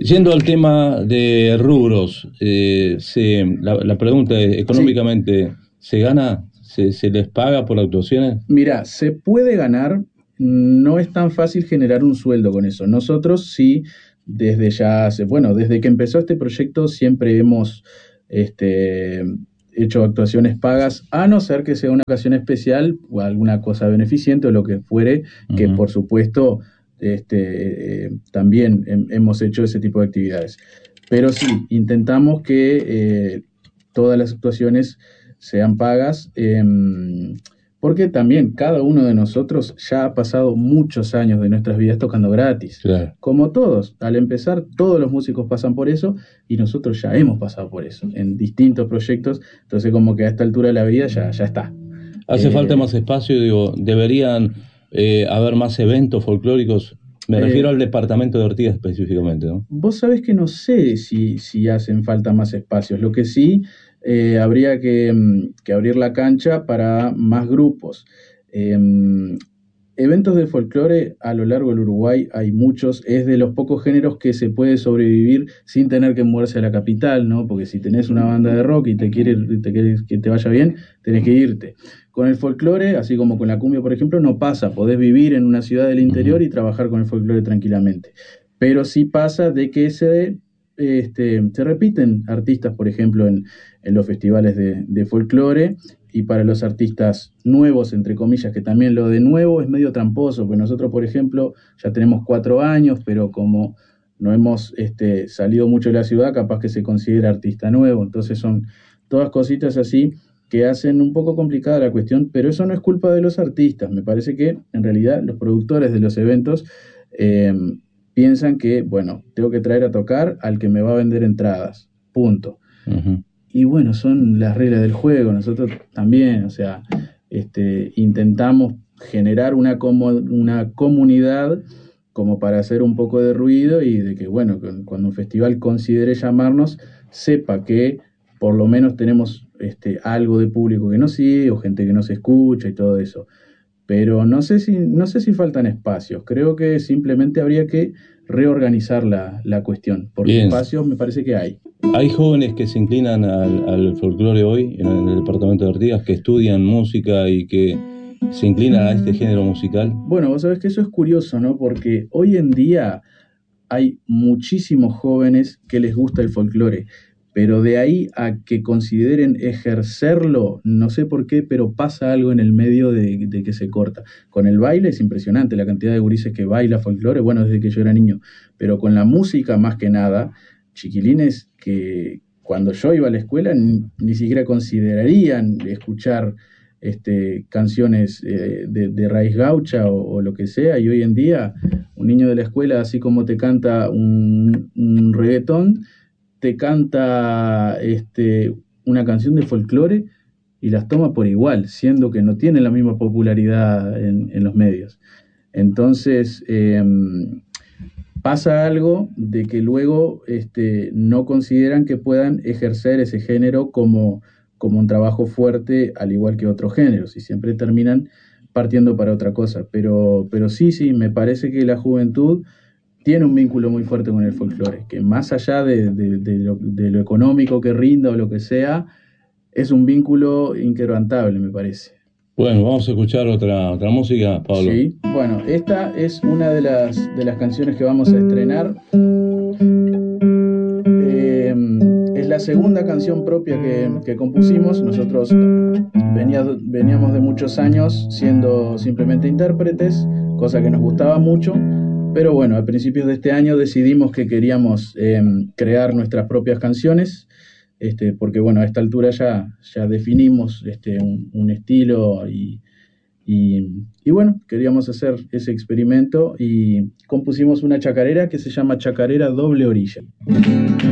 Yendo al tema de rubros, la pregunta es, Sí, económicamente, ¿se gana? ¿Se les paga por actuaciones? mira, se puede ganar, no es tan fácil generar un sueldo con eso. Nosotros sí, desde ya hace, bueno, desde que empezó este proyecto siempre hemos este, hecho actuaciones pagas, a no ser que sea una ocasión especial o alguna cosa beneficente o lo que fuere, que Ujú. por supuesto también hemos hecho ese tipo de actividades. Pero sí, intentamos que todas las actuaciones sean pagas. Porque también cada uno de nosotros ya ha pasado muchos años de nuestras vidas tocando gratis. Claro. Como todos, al empezar todos los músicos pasan por eso y nosotros ya hemos pasado por eso en distintos proyectos, entonces como que a esta altura de la vida ya está. ¿Hace falta Eh, más espacio? Digo, ¿deberían haber más eventos folclóricos? Me refiero eh, al departamento de Ortigas específicamente, ¿no? Vos sabés que no sé si hacen falta más espacios. Lo que sí, habría que abrir la cancha para más grupos. Eventos de folclore a lo largo del Uruguay hay muchos, es de los pocos géneros que se puede sobrevivir sin tener que moverse a la capital, ¿no? Porque si tenés una banda de rock y te quieres que te vaya bien, tenés que irte. Con el folclore, así como con la cumbia, por ejemplo, no pasa, podés vivir en una ciudad del interior Ujú. y trabajar con el folclore tranquilamente. Pero sí pasa de que se repiten artistas, por ejemplo, en los festivales de folclore, y para los artistas nuevos, entre comillas, que también lo de nuevo es medio tramposo, porque nosotros, por ejemplo, ya tenemos 4 años, pero como no hemos salido mucho de la ciudad, capaz que se considera artista nuevo. Entonces son todas cositas así que hacen un poco complicada la cuestión, pero eso no es culpa de los artistas. Me parece que en realidad los productores de los eventos eh, piensan que, bueno, tengo que traer a tocar al que me va a vender entradas, punto. Ujú. Y bueno, son las reglas del juego. Nosotros también, o sea, intentamos generar una comunidad como para hacer un poco de ruido y de que, bueno, cuando un festival considere llamarnos, sepa que por lo menos tenemos algo de público que nos sigue o gente que nos escucha y todo eso. Pero no sé si faltan espacios. Creo que simplemente habría que reorganizar la cuestión, porque Bien. espacios me parece que hay. Hay jóvenes que se inclinan al folclore hoy en el departamento de Artigas, que estudian música y que se inclinan a este género musical. Bueno, vos sabés que eso es curioso, ¿no? Porque hoy en día hay muchísimos jóvenes que les gusta el folclore, pero de ahí a que consideren ejercerlo, no sé por qué, pero pasa algo en el medio de que se corta. Con el baile es impresionante la cantidad de gurises que baila folclore, bueno, desde que yo era niño, pero con la música más que nada, chiquilines que cuando yo iba a la escuela ni siquiera considerarían escuchar canciones de raíz gaucha o lo que sea, y hoy en día un niño de la escuela, así como te canta un reggaetón, te canta una canción de folclore y las toma por igual, siendo que no tiene la misma popularidad en los medios. Entonces, pasa algo de que luego no consideran que puedan ejercer ese género como un trabajo fuerte, al igual que otros géneros, y siempre terminan partiendo para otra cosa. Pero sí, me parece que la juventud tiene un vínculo muy fuerte con el folclore, que más allá de lo económico que rinda o lo que sea, es un vínculo inquebrantable, me parece. Bueno, vamos a escuchar otra música, Pablo. Sí, bueno, esta es una de las canciones que vamos a estrenar. Eh, es la segunda canción propia que compusimos. Nosotros veníamos de muchos años siendo simplemente intérpretes, cosa que nos gustaba mucho. Pero bueno, a principios de este año decidimos que queríamos crear nuestras propias canciones, porque bueno, a esta altura ya definimos un estilo y bueno, queríamos hacer ese experimento y compusimos una chacarera que se llama Chacarera Doble Orilla.